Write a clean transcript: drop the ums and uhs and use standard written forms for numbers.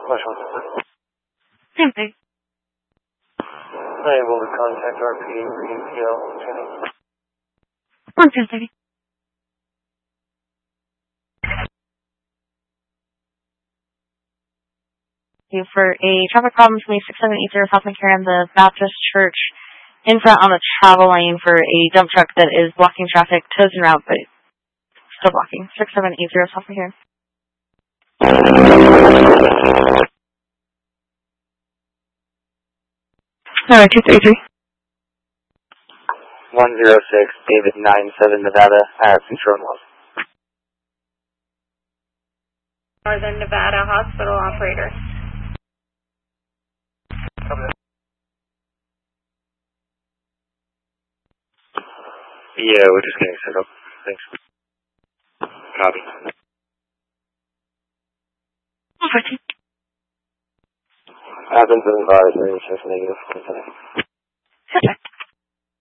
Which one? Same thing. Unable to contact RP Green PL channel. 11030. For a traffic problem from 6780 South McCarran, the Baptist Church in front on the travel lane for a dump truck that is blocking traffic, toes en route, but still blocking. 6780 South McCarran. Alright, 233. 106, David 97, Nevada, control loss. Northern Nevada Hospital operator. Yeah, we're just getting set up. Thanks. Copy. 114. Athens and Vars, negative.